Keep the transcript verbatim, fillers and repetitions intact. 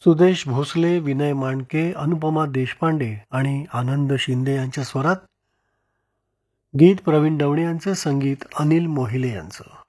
सुदेश भोसले, विनय मांडके, अनुपमा देशपांडे आणि आनंद शिंदे यांच्या स्वरात. गीत प्रवीण दवणे यांचं, संगीत अनिल मोहिले यांचं.